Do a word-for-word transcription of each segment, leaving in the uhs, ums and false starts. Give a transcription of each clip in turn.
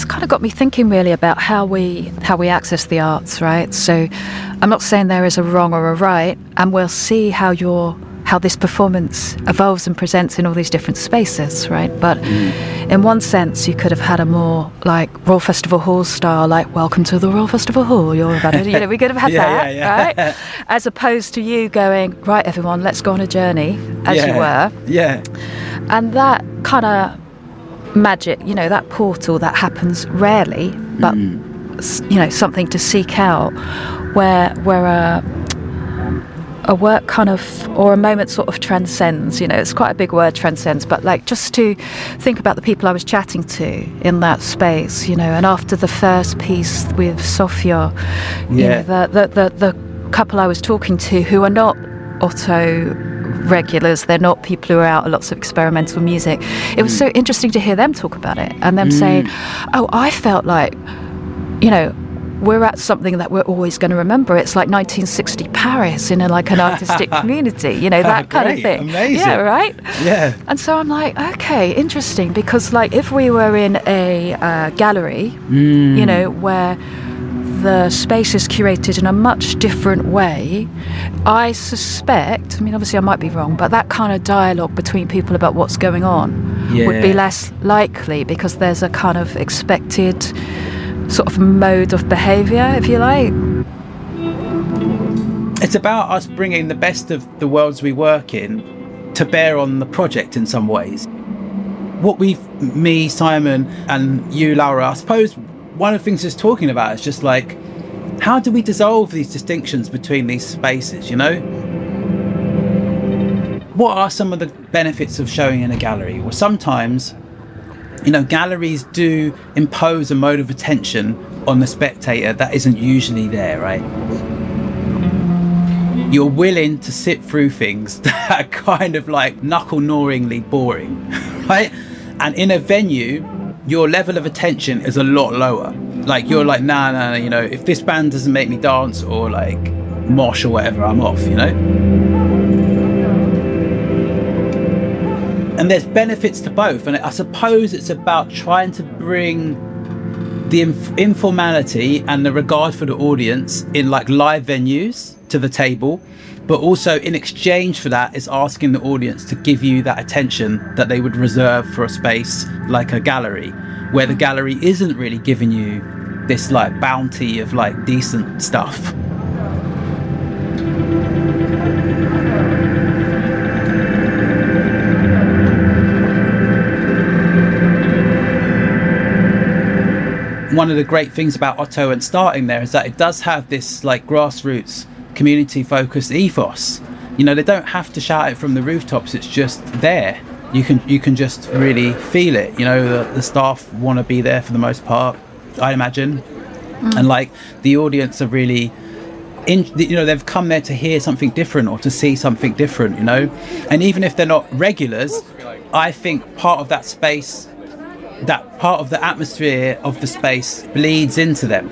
it's kind of got me thinking really about how we how we access the arts, right? So I'm not saying there is a wrong or a right, and we'll see how your how this performance evolves and presents in all these different spaces, right? But mm. in one sense, you could have had a more like Royal Festival Hall style, like "Welcome to the Royal Festival Hall." You're about it. You know, we could have had yeah, that, yeah, yeah. right? As opposed to you going, "Right, everyone, let's go on a journey," as yeah. you were. Yeah. And that kind of magic, you know, that portal that happens rarely, but mm. you know, something to seek out, where where a a work kind of, or a moment sort of transcends, you know, it's quite a big word, transcends, but like just to think about the people I was chatting to in that space, you know, and after the first piece with Sofia, yeah. you know, the, the, the, the couple I was talking to who are not Otto regulars, they're not people who are out at lots of experimental music. It was mm. so interesting to hear them talk about it and them mm. saying, oh, I felt like, you know, we're at something that we're always going to remember. It's like nineteen sixty Paris in a, like an artistic community, you know, that oh, kind great. of thing. Amazing. Yeah, right? Yeah. And so I'm like, okay, interesting, because like if we were in a uh, gallery, mm. you know, where the space is curated in a much different way, I suspect, I mean, obviously I might be wrong, but that kind of dialogue between people about what's going on yeah. would be less likely, because there's a kind of expected sort of mode of behaviour, if you like. It's about us bringing the best of the worlds we work in to bear on the project in some ways. What we've, me, Simon, and you, Laura, I suppose one of the things it's talking about is just like, how do we dissolve these distinctions between these spaces, you know? What are some of the benefits of showing in a gallery? Well, sometimes, you know, galleries do impose a mode of attention on the spectator that isn't usually there, right? You're willing to sit through things that are kind of like knuckle-gnawingly boring, right? And in a venue, your level of attention is a lot lower. Like, you're like, nah, nah, nah, you know, if this band doesn't make me dance or like mosh or whatever, I'm off, you know? And there's benefits to both, and I suppose it's about trying to bring the inf- informality and the regard for the audience in like live venues to the table, but also in exchange for that is asking the audience to give you that attention that they would reserve for a space like a gallery, where the gallery isn't really giving you this like bounty of like decent stuff. One of the great things about Otto and starting there is that it does have this like grassroots community focused ethos. You know, they don't have to shout it from the rooftops, it's just there. You can you can just really feel it. You know, the, the staff want to be there for the most part, I imagine. Mm. And like the audience are really in, you know, they've come there to hear something different or to see something different, you know. And even if they're not regulars, I think part of that space, that part of the atmosphere of the space bleeds into them.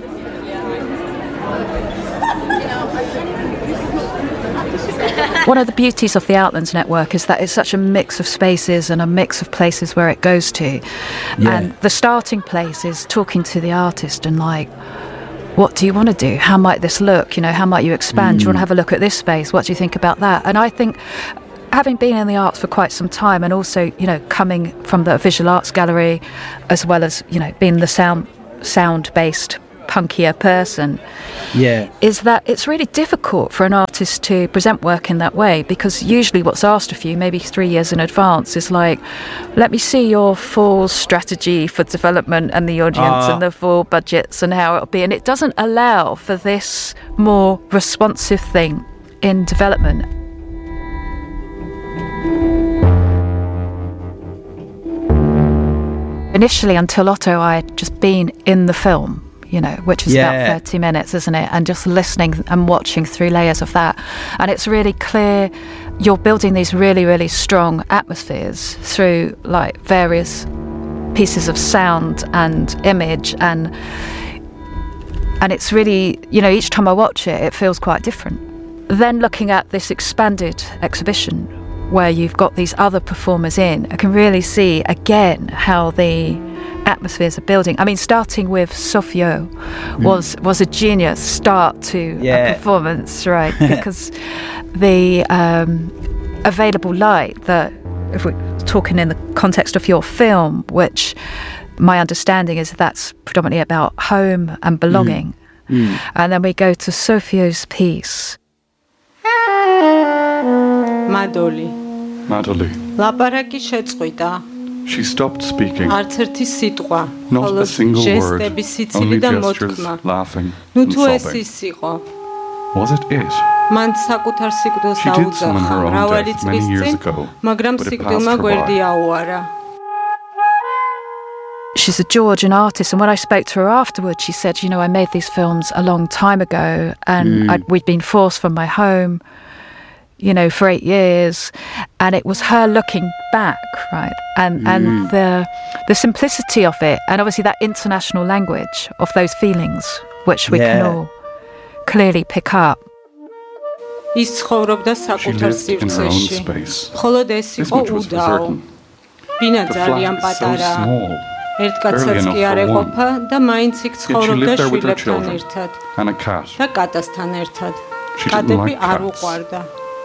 One of the beauties of the Outlands Network is that it's such a mix of spaces and a mix of places where it goes to. Yeah. And the starting place is talking to the artist and like, what do you want to do? How might this look? You know, how might you expand? Mm. Do you want to have a look at this space? What do you think about that? And I think, having been in the arts for quite some time, and also, you know, coming from the visual arts gallery, as well as, you know, being the sound sound-based punkier person, yeah, is that it's really difficult for an artist to present work in that way, because usually what's asked of you, maybe three years in advance, is like, let me see your full strategy for development and the audience uh. and the full budgets and how it'll be, and it doesn't allow for this more responsive thing in development. Initially, until Otto, I had just been in the film, you know, which is yeah. about thirty minutes, isn't it? And just listening and watching through layers of that. And it's really clear you're building these really, really strong atmospheres through like various pieces of sound and image. And and it's really, you know, each time I watch it, it feels quite different. Then looking at this expanded exhibition, where you've got these other performers in, I can really see again how the atmospheres of building. I mean, starting with Sofio mm. was was a genius start to yeah. a performance, right? Because the um, available light, that if we're talking in the context of your film, which my understanding is that's predominantly about home and belonging. Mm. Mm. And then we go to Sofio's piece. Madoli. Madoli. Laparaki shetzqvida. She stopped speaking. Not a single word. Only gestures, laughing and sobbing. Was it it? She did summon her own death many years ago, but it passed her by. She's a Georgian artist, and when I spoke to her afterwards, she said, you know, I made these films a long time ago, and mm. I'd, we'd been forced from my home, you know, for eight years, and it was her looking back, right, and mm. and the the simplicity of it, and obviously that international language of those feelings, which we yeah. can all clearly pick up. She lived in her own space. This much was for certain. The flat is so small. Barely enough for one. Yet she lived there with her children and a cat. She didn't like cats.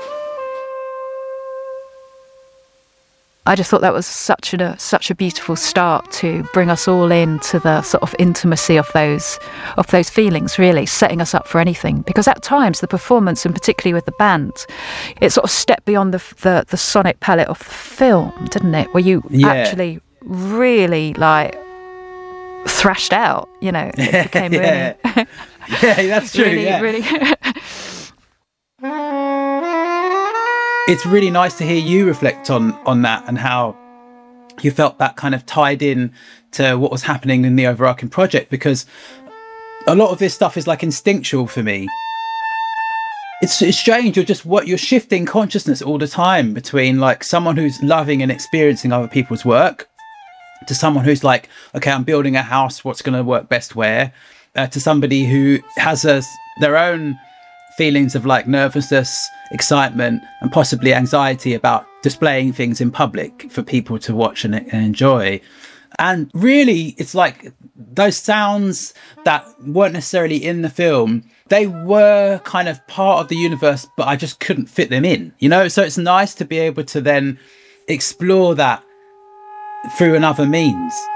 I just thought that was such a such a beautiful start to bring us all into the sort of intimacy of those of those feelings, really setting us up for anything. Because at times the performance, and particularly with the band, it sort of stepped beyond the the, the sonic palette of the film, didn't it? Where you yeah. actually really like thrashed out, you know. It became yeah. really yeah, that's true. really, yeah. really. It's really nice to hear you reflect on on that and how you felt that kind of tied in to what was happening in the overarching project, because a lot of this stuff is like instinctual for me. It's, it's strange. You're just what you're shifting consciousness all the time between like someone who's loving and experiencing other people's work to someone who's like, okay, I'm building a house. What's going to work best where? Uh, to somebody who has a, their own feelings of like nervousness, excitement, and possibly anxiety about displaying things in public for people to watch and, and enjoy. And really, it's like those sounds that weren't necessarily in the film, they were kind of part of the universe, but I just couldn't fit them in, you know? So it's nice to be able to then explore that through another means.